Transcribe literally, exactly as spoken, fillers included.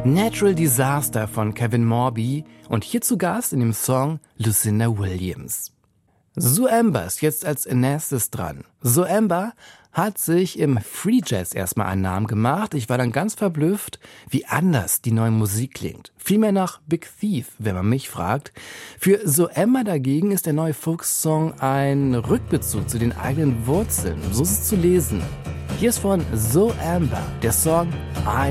Natural Disaster von Kevin Morby und hier zu Gast in dem Song Lucinda Williams. Sue Amber ist jetzt als nächstes dran. Sue Amber hat sich im Free Jazz erstmal einen Namen gemacht. Ich war dann ganz verblüfft, wie anders die neue Musik klingt. Vielmehr nach Big Thief, wenn man mich fragt. Für Sue Amber dagegen ist der neue Folksong ein Rückbezug zu den eigenen Wurzeln. So ist es zu lesen. Hier ist von Sue Amber der Song I